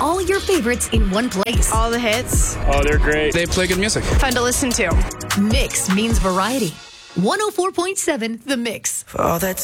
all your favorites in one place. All the hits. Oh, they're great. They play good music. Fun to listen to. Mix means variety. 104.7 The Mix. For all that